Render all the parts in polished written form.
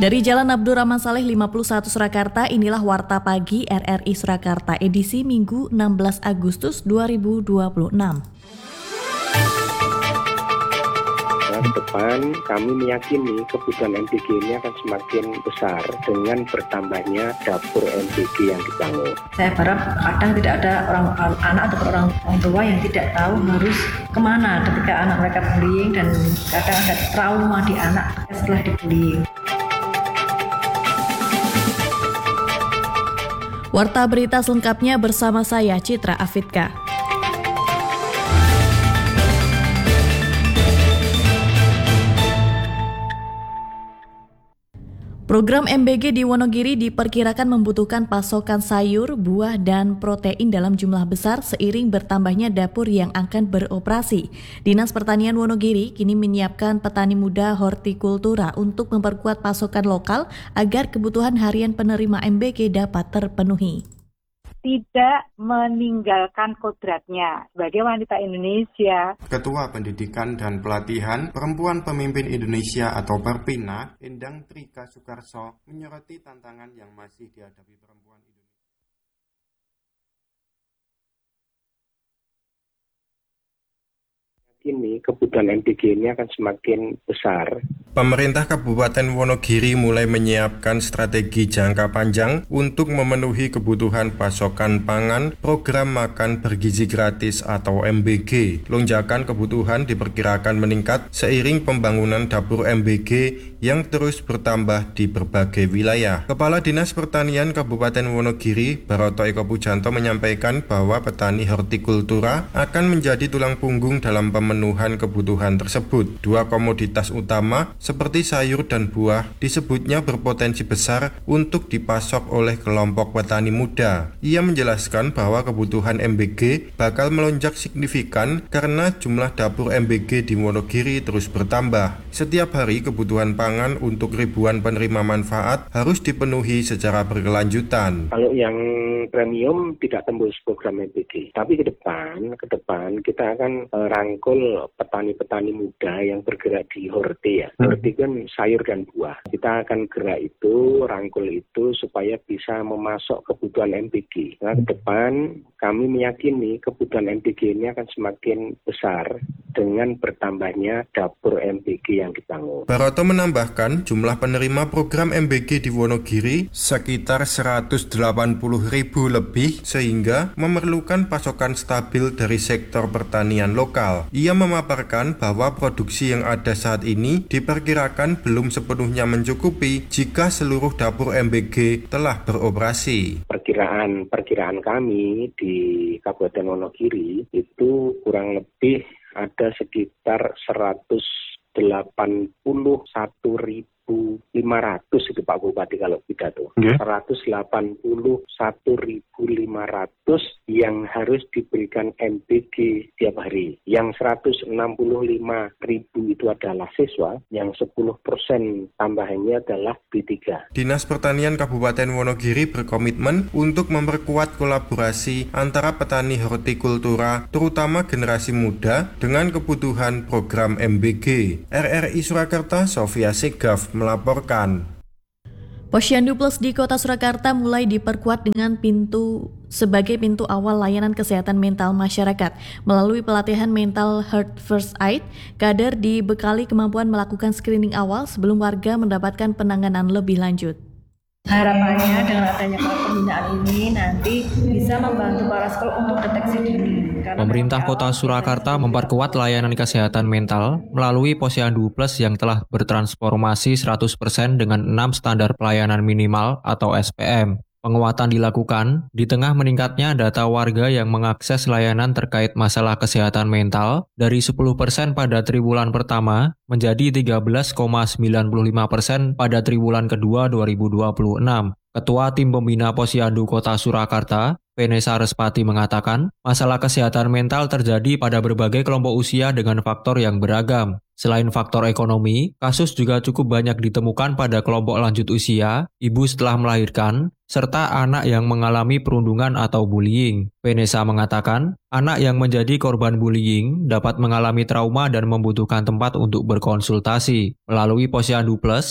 Dari Jalan Abdurrahman Saleh 51 Surakarta, inilah Warta Pagi RRI Surakarta edisi Minggu 16 Agustus 2026. Ke depan kami meyakini kebutuhan MBG ini akan semakin besar dengan bertambahnya dapur MBG yang dibangun. Saya berharap kadang tidak ada anak atau orang tua yang tidak tahu harus kemana ketika anak mereka bullying, dan kadang ada trauma di anak setelah dibullying. Warta berita selengkapnya bersama saya Citra Afidka. Program MBG di Wonogiri diperkirakan membutuhkan pasokan sayur, buah, dan protein dalam jumlah besar seiring bertambahnya dapur yang akan beroperasi. Dinas Pertanian Wonogiri kini menyiapkan petani muda hortikultura untuk memperkuat pasokan lokal agar kebutuhan harian penerima MBG dapat terpenuhi. Tidak meninggalkan kodratnya sebagai wanita Indonesia. Ketua Pendidikan dan Pelatihan Perempuan Pemimpin Indonesia atau Perpina, Endang Trika Sukarso, menyoroti tantangan yang masih dihadapi perempuan Indonesia. Kini kebutuhan MBG ini akan semakin besar. Pemerintah Kabupaten Wonogiri mulai menyiapkan strategi jangka panjang untuk memenuhi kebutuhan pasokan pangan program makan bergizi gratis atau MBG. Lonjakan kebutuhan diperkirakan meningkat seiring pembangunan dapur MBG yang terus bertambah di berbagai wilayah. Kepala Dinas Pertanian Kabupaten Wonogiri, Baroto Eko Pujanto, menyampaikan bahwa petani hortikultura akan menjadi tulang punggung dalam pemenuhan kebutuhan tersebut. Dua komoditas utama seperti sayur dan buah disebutnya berpotensi besar untuk dipasok oleh kelompok petani muda. Ia menjelaskan bahwa kebutuhan MBG bakal melonjak signifikan karena jumlah dapur MBG di Wonogiri terus bertambah. Setiap hari kebutuhan pangan untuk ribuan penerima manfaat harus dipenuhi secara berkelanjutan. Kalau yang premium tidak tembus program MBG, tapi ke depan kita akan rangkul petani-petani muda yang bergerak di horti ya. Horti kan sayur dan buah. Kita akan gerak itu, rangkul itu supaya bisa memasok kebutuhan MBG. Nah, ke depan kami meyakini kebutuhan MBG ini akan semakin besar dengan bertambahnya dapur MBG yang dibangun. Baroto menambahkan jumlah penerima program MBG di Wonogiri sekitar 180.000 lebih sehingga memerlukan pasokan stabil dari sektor pertanian lokal. Ia memaparkan bahwa produksi yang ada saat ini diperkirakan belum sepenuhnya mencukupi jika seluruh dapur MBG telah beroperasi. Perkiraan kami di Kabupaten Wonogiri itu kurang lebih ada sekitar 181.500 itu Pak Bupati kalau pidato. 181.500 yang harus diberikan MBG tiap hari. Yang 165.000 itu adalah siswa, yang 10% tambahannya adalah B3. Dinas Pertanian Kabupaten Wonogiri berkomitmen untuk memperkuat kolaborasi antara petani hortikultura, terutama generasi muda, dengan kebutuhan program MBG. RRI Surakarta, Sofia Segaf melaporkan. Posyandu Plus di Kota Surakarta mulai diperkuat dengan sebagai pintu awal layanan kesehatan mental masyarakat. Melalui pelatihan Mental Health First Aid, kader dibekali kemampuan melakukan screening awal sebelum warga mendapatkan penanganan lebih lanjut. Harapannya dengan adanya pembinaan ini nanti bisa membantu para sekolah untuk deteksi dini. Pemerintah Kota Surakarta memperkuat layanan kesehatan mental melalui Posyandu Plus yang telah bertransformasi 100% dengan 6 standar pelayanan minimal atau SPM. Penguatan dilakukan di tengah meningkatnya data warga yang mengakses layanan terkait masalah kesehatan mental dari 10% pada triwulan pertama menjadi 13,95% pada triwulan kedua 2026. Ketua Tim Pembina Posyandu Kota Surakarta, Vanessa Respati mengatakan, masalah kesehatan mental terjadi pada berbagai kelompok usia dengan faktor yang beragam. Selain faktor ekonomi, kasus juga cukup banyak ditemukan pada kelompok lanjut usia, ibu setelah melahirkan, serta anak yang mengalami perundungan atau bullying. Vanessa mengatakan, anak yang menjadi korban bullying dapat mengalami trauma dan membutuhkan tempat untuk berkonsultasi. Melalui Posyandu Plus,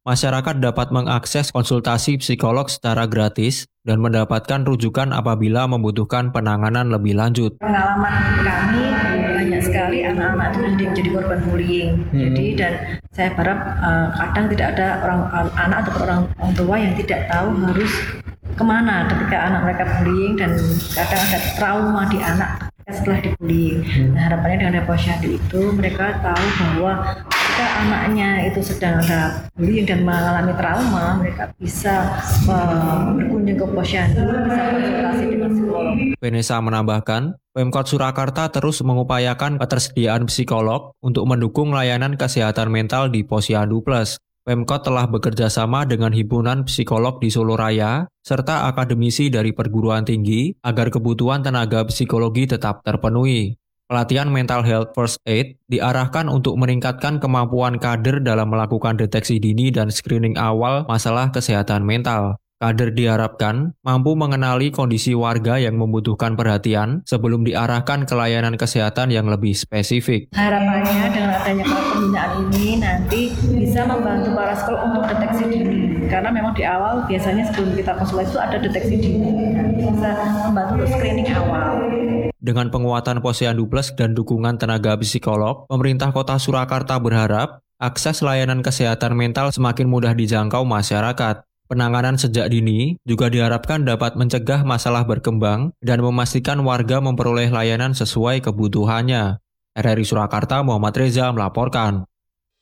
masyarakat dapat mengakses konsultasi psikolog secara gratis dan mendapatkan rujukan apabila membutuhkan penanganan lebih lanjut. Pengalaman kami banyak sekali anak-anak itu menjadi korban bullying. Jadi dan saya berharap kadang tidak ada anak atau orang tua yang tidak tahu harus kemana ketika anak mereka bullying, dan kadang ada trauma di anak setelah dibullying. Nah, harapannya dengan ada posyandu itu mereka tahu bahwa ketika anaknya itu sedang ada bullying dan mengalami trauma, mereka bisa berkunjung ke posyandu, bisa konsultasi dengan psikolog. Vanessa menambahkan, Pemkot Surakarta terus mengupayakan ketersediaan psikolog untuk mendukung layanan kesehatan mental di Posyandu Plus. Pemkot telah bekerja sama dengan Himpunan Psikolog di Solo Raya serta akademisi dari perguruan tinggi agar kebutuhan tenaga psikologi tetap terpenuhi. Pelatihan Mental Health First Aid diarahkan untuk meningkatkan kemampuan kader dalam melakukan deteksi dini dan screening awal masalah kesehatan mental. Kader diharapkan mampu mengenali kondisi warga yang membutuhkan perhatian sebelum diarahkan ke layanan kesehatan yang lebih spesifik. Harapannya dengan adanya pembinaan ini nanti bisa membantu para psikolog untuk deteksi dini. Karena memang di awal biasanya sebelum kita konsultasi itu ada deteksi dini. Bisa membantu untuk screening awal. Dengan penguatan Posyandu Plus dan dukungan tenaga psikolog, pemerintah Kota Surakarta berharap akses layanan kesehatan mental semakin mudah dijangkau masyarakat. Penanganan sejak dini juga diharapkan dapat mencegah masalah berkembang dan memastikan warga memperoleh layanan sesuai kebutuhannya. RRI Surakarta, Muhammad Reza melaporkan.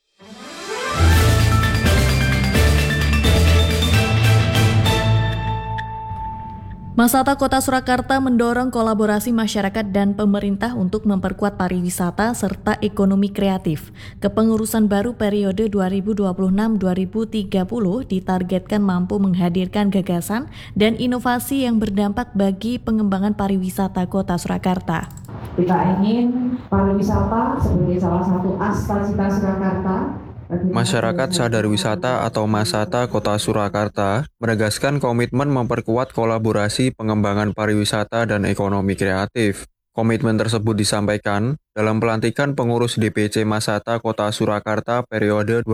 Masata Kota Surakarta mendorong kolaborasi masyarakat dan pemerintah untuk memperkuat pariwisata serta ekonomi kreatif. Kepengurusan baru periode 2026-2030 ditargetkan mampu menghadirkan gagasan dan inovasi yang berdampak bagi pengembangan pariwisata Kota Surakarta. Kita ingin pariwisata sebagai salah satu cita-cita Surakarta. Masyarakat Sadar Wisata atau Masata Kota Surakarta menegaskan komitmen memperkuat kolaborasi pengembangan pariwisata dan ekonomi kreatif. Komitmen tersebut disampaikan dalam pelantikan pengurus DPC Masata Kota Surakarta periode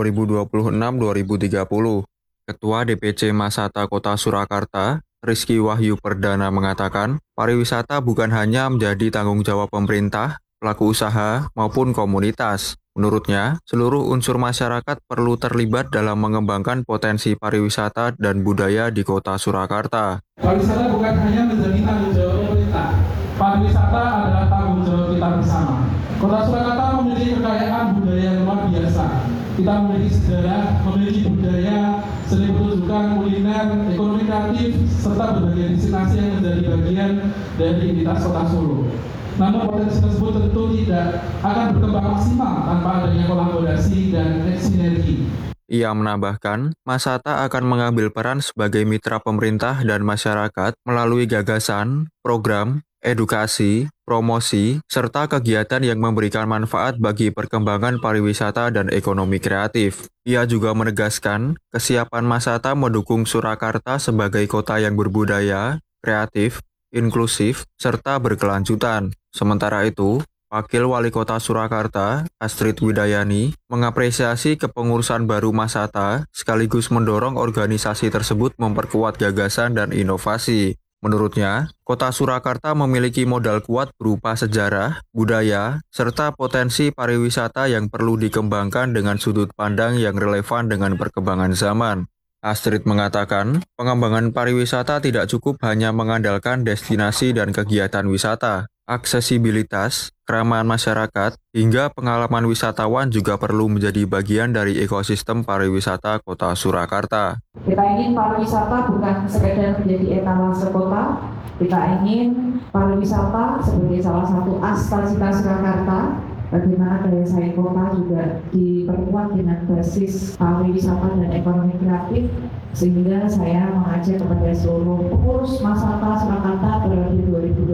2026-2030. Ketua DPC Masata Kota Surakarta, Rizky Wahyu Perdana mengatakan, pariwisata bukan hanya menjadi tanggung jawab pemerintah, pelaku usaha, maupun komunitas. Menurutnya, seluruh unsur masyarakat perlu terlibat dalam mengembangkan potensi pariwisata dan budaya di Kota Surakarta. Pariwisata bukan hanya menjadi tanggung jawab pemerintah. Pariwisata adalah tanggung jawab kita bersama. Kota Surakarta memiliki kekayaan budaya yang luar biasa. Kita memiliki sejarah, memiliki budaya, seni pertunjukan, kuliner, ekonomi kreatif, serta berbagai destinasi yang menjadi bagian dari identitas Kota Solo. Namun potensi tersebut tentu tidak akan berkembang maksimal tanpa adanya kolaborasi dan sinergi. Ia menambahkan, Masata akan mengambil peran sebagai mitra pemerintah dan masyarakat melalui gagasan, program, edukasi, promosi, serta kegiatan yang memberikan manfaat bagi perkembangan pariwisata dan ekonomi kreatif. Ia juga menegaskan kesiapan Masata mendukung Surakarta sebagai kota yang berbudaya, kreatif, inklusif, serta berkelanjutan. Sementara itu, Wakil Wali Kota Surakarta, Astrid Widayani, mengapresiasi kepengurusan baru Masata sekaligus mendorong organisasi tersebut memperkuat gagasan dan inovasi. Menurutnya, Kota Surakarta memiliki modal kuat berupa sejarah, budaya, serta potensi pariwisata yang perlu dikembangkan dengan sudut pandang yang relevan dengan perkembangan zaman. Astrid mengatakan, pengembangan pariwisata tidak cukup hanya mengandalkan destinasi dan kegiatan wisata. Aksesibilitas, keramahan masyarakat, hingga pengalaman wisatawan juga perlu menjadi bagian dari ekosistem pariwisata Kota Surakarta. Kita ingin pariwisata bukan sekedar menjadi etalase kota, kita ingin pariwisata sebagai salah satu cita-cita Surakarta. Bagaimana daya saing kota juga diperkuat dengan basis pariwisata dan ekonomi kreatif, sehingga saya mengajak kepada seluruh pengurus Masata Surakarta periode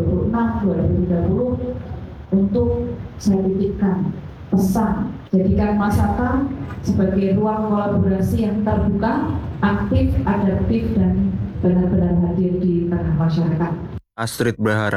2026-2030 untuk saya titipkan pesan, jadikan Masata sebagai ruang kolaborasi yang terbuka, aktif, adaptif, dan benar-benar hadir di tengah masyarakat. Astrid berharap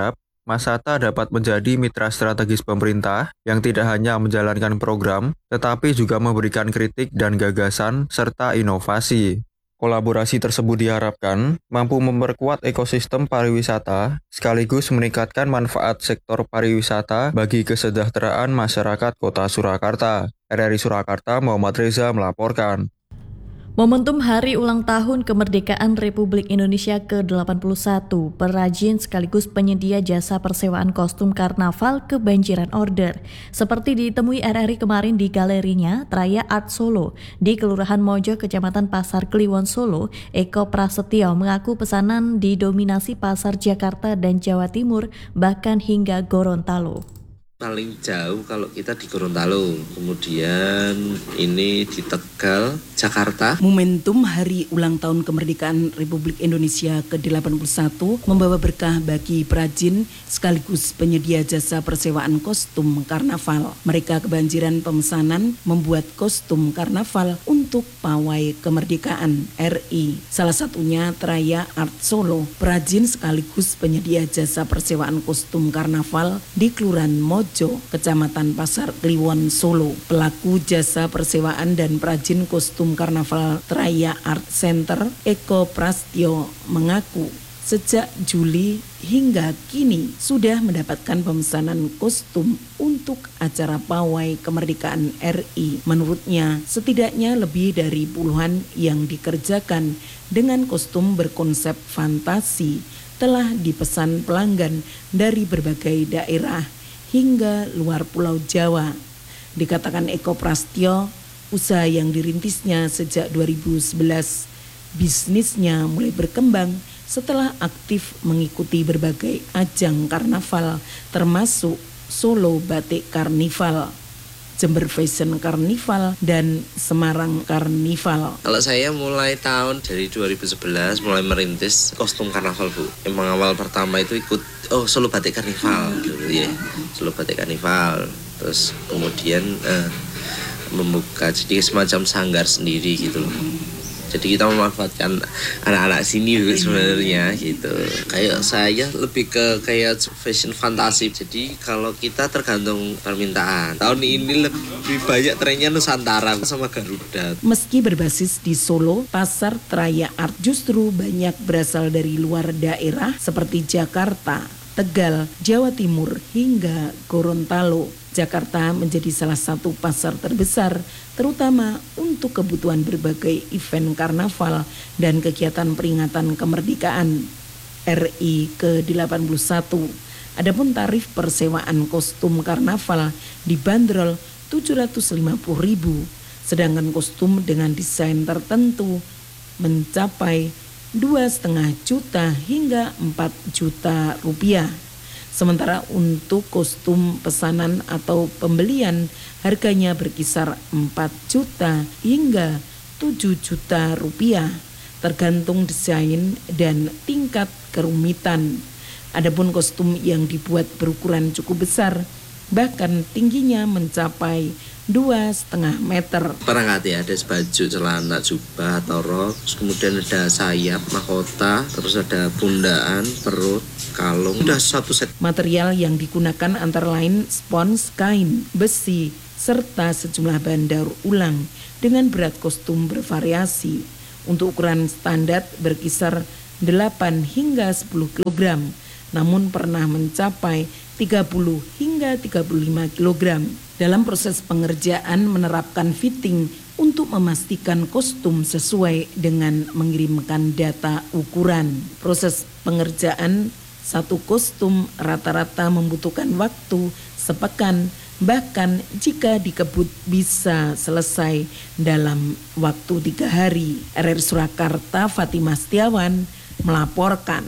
Masata dapat menjadi mitra strategis pemerintah yang tidak hanya menjalankan program, tetapi juga memberikan kritik dan gagasan serta inovasi. Kolaborasi tersebut diharapkan mampu memperkuat ekosistem pariwisata sekaligus meningkatkan manfaat sektor pariwisata bagi kesejahteraan masyarakat Kota Surakarta. RRI Surakarta, Muhammad Reza melaporkan. Momentum Hari Ulang Tahun Kemerdekaan Republik Indonesia ke-81, perajin sekaligus penyedia jasa persewaan kostum karnaval kebanjiran order. Seperti ditemui RRI kemarin di galerinya Traya Art Solo di Kelurahan Mojo, Kecamatan Pasar Kliwon, Solo, Eko Prasetyo mengaku pesanan didominasi pasar Jakarta dan Jawa Timur, bahkan hingga Gorontalo. Paling jauh kalau kita di Gorontalo, kemudian ini di Tegal, Jakarta. Momentum Hari Ulang Tahun Kemerdekaan Republik Indonesia ke-81 membawa berkah bagi perajin sekaligus penyedia jasa persewaan kostum karnaval. Mereka kebanjiran pemesanan membuat kostum karnaval untuk pawai kemerdekaan RI. Salah satunya Traya Art Solo, perajin sekaligus penyedia jasa persewaan kostum karnaval di Kelurahan Mojo, Kecamatan Pasar Kliwon, Solo. Pelaku jasa persewaan dan perajin kostum karnaval Traya Art Center, Eko Prasetyo, mengaku sejak Juli hingga kini sudah mendapatkan pemesanan kostum untuk acara pawai kemerdekaan RI. Menurutnya, setidaknya lebih dari puluhan yang dikerjakan dengan kostum berkonsep fantasi telah dipesan pelanggan dari berbagai daerah hingga luar Pulau Jawa. Dikatakan Eko Prasetyo, usaha yang dirintisnya sejak 2011, bisnisnya mulai berkembang setelah aktif mengikuti berbagai ajang karnaval termasuk Solo Batik Karnival, Jember Fashion Karnival, dan Semarang Karnival. Kalau saya mulai tahun dari 2011 mulai merintis kostum karnaval, Bu. Emang awal pertama itu ikut Solo Batik Karnival dulu ya. Solo Batik Karnival. Terus kemudian membuka jadi semacam sanggar sendiri gitu loh. Jadi kita memanfaatkan anak-anak sini juga sebenarnya gitu. Kayak saya lebih ke kayak fashion fantasi. Jadi kalau kita tergantung permintaan. Tahun ini lebih banyak trennya Nusantara sama Garuda. Meski berbasis di Solo, pasar Traya Art justru banyak berasal dari luar daerah seperti Jakarta, Tegal, Jawa Timur, hingga Gorontalo. Jakarta menjadi salah satu pasar terbesar, terutama untuk kebutuhan berbagai event karnaval dan kegiatan peringatan kemerdekaan RI ke-81. Adapun tarif persewaan kostum karnaval dibanderol Rp750.000, sedangkan kostum dengan desain tertentu mencapai Rp2,5 juta hingga Rp4 juta. Sementara untuk kostum pesanan atau pembelian harganya berkisar 4 juta hingga 7 juta rupiah, tergantung desain dan tingkat kerumitan. Adapun kostum yang dibuat berukuran cukup besar, bahkan tingginya mencapai 2,5 meter. Perangkat ya, ada baju, celana, jubah atau rok, terus kemudian ada sayap, mahkota, terus ada bundaan, perut, kalung, udah satu set. Material yang digunakan antara lain spons, kain, besi, serta sejumlah bahan daur ulang dengan berat kostum bervariasi. Untuk ukuran standar berkisar 8 hingga 10 kg, namun pernah mencapai 30 hingga 35 kg. Dalam proses pengerjaan menerapkan fitting untuk memastikan kostum sesuai dengan mengirimkan data ukuran. Proses pengerjaan satu kostum rata-rata membutuhkan waktu sepekan, bahkan jika dikebut bisa selesai dalam waktu 3 hari. RRI Surakarta, Fatimah Setiawan melaporkan.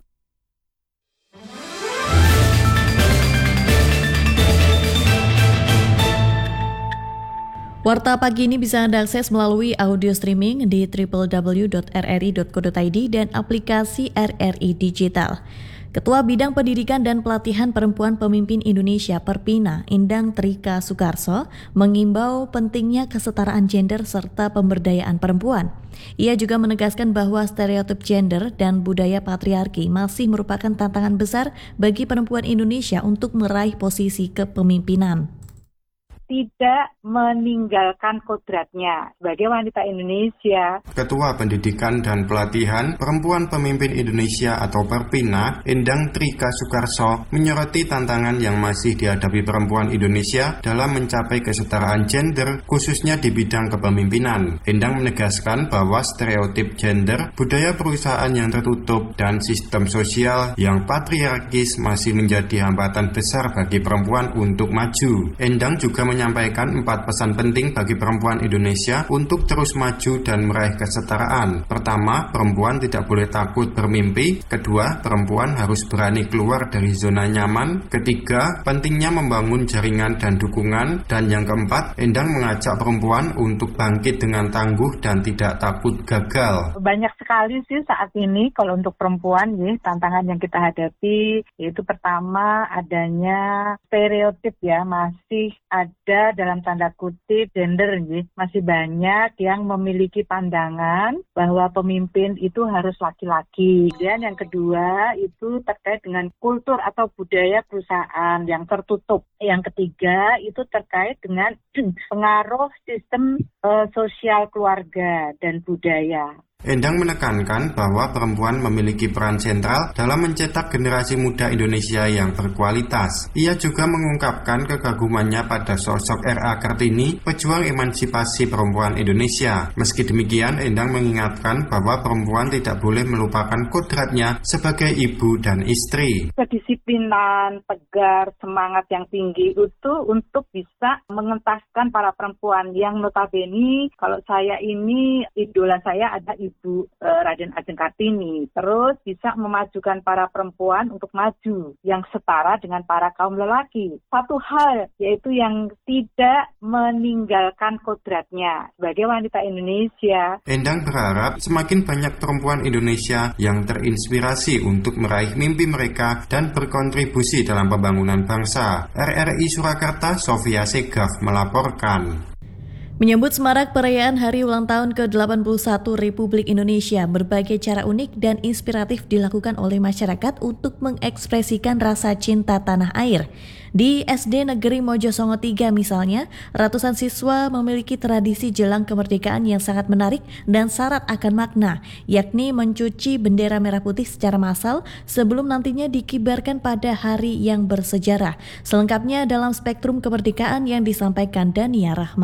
Warta pagi ini bisa Anda akses melalui audio streaming di www.rri.co.id dan aplikasi RRI Digital. Ketua Bidang Pendidikan dan Pelatihan Perempuan Pemimpin Indonesia Perpina, Endang Trika Sukarso, mengimbau pentingnya kesetaraan gender serta pemberdayaan perempuan. Ia juga menegaskan bahwa stereotip gender dan budaya patriarki masih merupakan tantangan besar bagi perempuan Indonesia untuk meraih posisi kepemimpinan. Tidak meninggalkan kodratnya sebagai wanita Indonesia. Ketua Pendidikan dan Pelatihan Perempuan Pemimpin Indonesia atau Perpina, Endang Trika Sukarso, menyoroti tantangan yang masih dihadapi perempuan Indonesia dalam mencapai kesetaraan gender, khususnya di bidang kepemimpinan. Endang menegaskan bahwa stereotip gender, budaya perusahaan yang tertutup, dan sistem sosial yang patriarkis masih menjadi hambatan besar bagi perempuan untuk maju. Endang juga menyampaikan 4 pesan penting bagi perempuan Indonesia untuk terus maju dan meraih kesetaraan. Pertama, perempuan tidak boleh takut bermimpi. Kedua, perempuan harus berani keluar dari zona nyaman. Ketiga, pentingnya membangun jaringan dan dukungan. Dan yang keempat, Endang mengajak perempuan untuk bangkit dengan tangguh dan tidak takut gagal. Banyak sekali sih saat ini kalau untuk perempuan ya, tantangan yang kita hadapi, yaitu pertama adanya stereotip ya, masih ada dalam tanda kutip gender ya. Masih banyak yang memiliki pandangan bahwa pemimpin itu harus laki-laki. Dan yang kedua itu terkait dengan kultur atau budaya perusahaan yang tertutup. Yang ketiga itu terkait dengan pengaruh sistem sosial keluarga dan budaya. Endang menekankan bahwa perempuan memiliki peran sentral dalam mencetak generasi muda Indonesia yang berkualitas. Ia juga mengungkapkan kekagumannya pada sosok R.A. Kartini, pejuang emansipasi perempuan Indonesia. Meski demikian, Endang mengingatkan bahwa perempuan tidak boleh melupakan kodratnya sebagai ibu dan istri. Kedisiplinan, tegar, semangat yang tinggi itu untuk bisa mengentaskan para perempuan yang notabene kalau saya ini idola saya ada Ibu Raden Ajeng Kartini. Terus bisa memajukan para perempuan untuk maju yang setara dengan para kaum lelaki. Satu hal yaitu yang tidak meninggalkan kodratnya sebagai wanita Indonesia. Endang berharap semakin banyak perempuan Indonesia yang terinspirasi untuk meraih mimpi mereka dan berkontribusi dalam pembangunan bangsa. RRI Surakarta, Sofia Segaf melaporkan. Menyambut semarak perayaan Hari Ulang Tahun ke-81 Republik Indonesia, berbagai cara unik dan inspiratif dilakukan oleh masyarakat untuk mengekspresikan rasa cinta tanah air. Di SD Negeri Mojosongo 3 misalnya, ratusan siswa memiliki tradisi jelang kemerdekaan yang sangat menarik dan syarat akan makna, yakni mencuci bendera merah putih secara massal sebelum nantinya dikibarkan pada hari yang bersejarah. Selengkapnya dalam Spektrum Kemerdekaan yang disampaikan Dania Rahma.